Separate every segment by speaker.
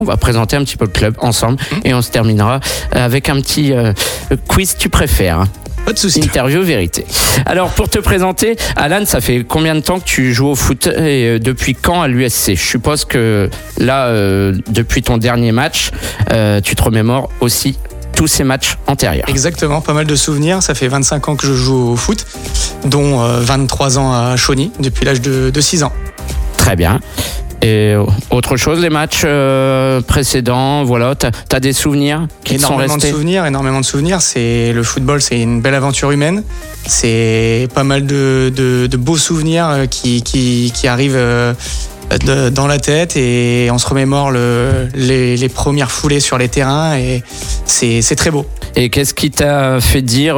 Speaker 1: On va présenter un petit peu le club ensemble et on se terminera avec un petit quiz tu préfères.
Speaker 2: Pas de souci.
Speaker 1: Interview vérité. Alors pour te présenter, Alan, ça fait combien de temps que tu joues au foot et depuis quand à l'USC ? Je suppose que là, depuis ton dernier match, tu te remémores aussi tous ces matchs antérieurs.
Speaker 2: Exactement, pas mal de souvenirs. Ça fait 25 ans que je joue au foot, dont 23 ans à Chauny, depuis l'âge de 6 ans.
Speaker 1: Très bien. Et autre chose, les matchs précédents, voilà, t'as des souvenirs qui te sont restés ?
Speaker 2: Énormément de souvenirs. Le football, c'est une belle aventure humaine. C'est pas mal de beaux souvenirs qui arrivent dans la tête et on se remémore les premières foulées sur les terrains et c'est très beau.
Speaker 1: Et qu'est-ce qui t'a fait dire,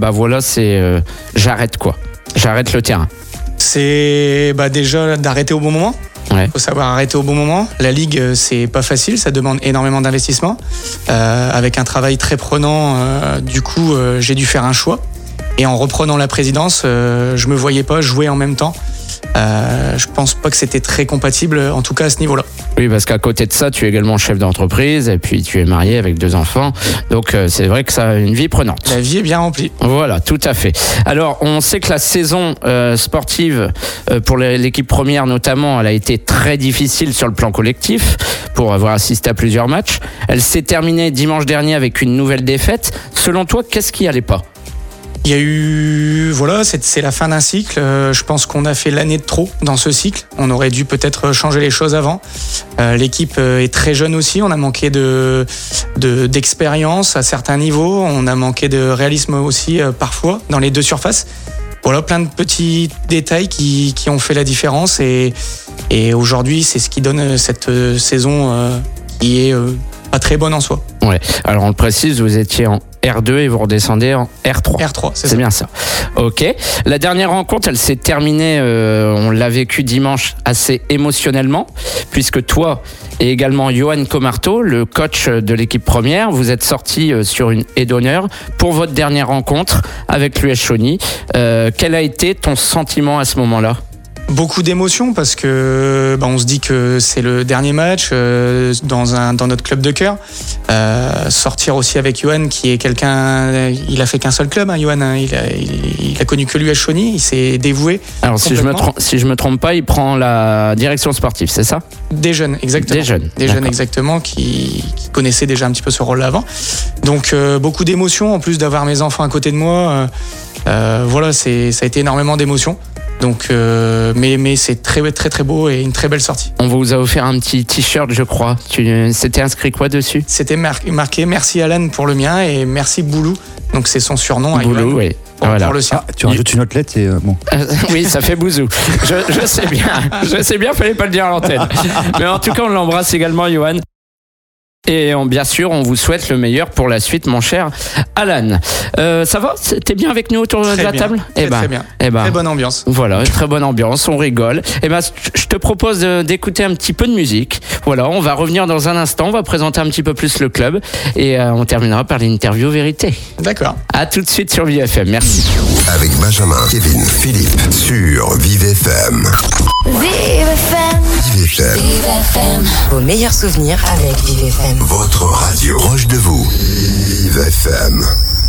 Speaker 1: j'arrête quoi ? J'arrête le terrain.
Speaker 2: C'est déjà d'arrêter au bon moment.
Speaker 1: Ouais.
Speaker 2: Faut savoir arrêter au bon moment. La ligue, c'est pas facile, ça demande énormément d'investissement. Avec un travail très prenant, j'ai dû faire un choix. Et en reprenant la présidence, je me voyais pas jouer en même temps. Je pense pas que c'était très compatible, en tout cas à ce niveau-là.
Speaker 1: Oui, parce qu'à côté de ça, tu es également chef d'entreprise et puis tu es marié avec 2 enfants. Donc c'est vrai que ça a une vie prenante.
Speaker 2: La vie est bien remplie.
Speaker 1: Voilà, tout à fait. Alors, on sait que la saison sportive pour l'équipe première notamment, elle a été très difficile sur le plan collectif pour avoir assisté à plusieurs matchs. Elle s'est terminée dimanche dernier avec une nouvelle défaite. Selon toi, qu'est-ce qui allait pas ?
Speaker 2: Il y a eu, c'est la fin d'un cycle. Je pense qu'on a fait l'année de trop dans ce cycle. On aurait dû peut-être changer les choses avant. L'équipe est très jeune aussi. On a manqué d'expérience à certains niveaux. On a manqué de réalisme aussi parfois dans les 2 surfaces. Voilà, plein de petits détails qui ont fait la différence. Et aujourd'hui, c'est ce qui donne cette saison qui est pas très bonne en soi.
Speaker 1: Ouais. Alors on le précise, vous étiez en R2 et vous redescendez en R3.
Speaker 2: R3,
Speaker 1: c'est bien ça. Ok. La dernière rencontre, elle s'est terminée, on l'a vécu dimanche assez émotionnellement, puisque toi et également Johan Comarteau, le coach de l'équipe première, vous êtes sortis sur une haie d'honneur pour votre dernière rencontre avec l'US Chauny. Quel a été ton sentiment à ce moment-là ?
Speaker 2: Beaucoup d'émotions parce que on se dit que c'est le dernier match dans notre club de cœur. Sortir aussi avec Johan qui est quelqu'un, il a fait qu'un seul club, Johan, il a connu que l'US Chauny, il s'est dévoué.
Speaker 1: Alors si je me trompe pas, il prend la direction sportive, c'est ça ?
Speaker 2: Des jeunes, exactement. Des jeunes exactement qui connaissaient déjà un petit peu ce rôle-là avant. Donc beaucoup d'émotions en plus d'avoir mes enfants à côté de moi. Ça a été énormément d'émotions. Donc, mais c'est très très très beau et une très belle sortie.
Speaker 1: On vous a offert un petit t-shirt, je crois. C'était inscrit quoi dessus ?
Speaker 2: C'était marqué merci Alan pour le mien et merci Boulou. Donc c'est son surnom.
Speaker 1: Boulou, oui. Voilà.
Speaker 2: Pour le sien.
Speaker 3: Tu rajoutes une autre lettre et bon.
Speaker 1: Oui, ça fait Bouzou. Je sais bien, fallait pas le dire à l'antenne. Mais en tout cas, on l'embrasse également, Johan. Et bien sûr, on vous souhaite le meilleur pour la suite, mon cher Alan. Ça va ? T'es bien avec nous autour de la table ?
Speaker 2: Très bien. Très bonne ambiance.
Speaker 1: Voilà, très bonne ambiance, on rigole. Je te propose d'écouter un petit peu de musique. Voilà, on va revenir dans un instant, on va présenter un petit peu plus le club et on terminera par l'interview vérité.
Speaker 2: D'accord.
Speaker 1: À tout de suite sur Vive FM, merci.
Speaker 4: Avec Benjamin, Kevin, Philippe sur Vive FM.
Speaker 5: Vive FM.
Speaker 4: Vive FM.
Speaker 5: Vive FM.
Speaker 6: Vos meilleurs souvenirs avec Vive FM.
Speaker 4: Votre radio proche de vous. Vive FM.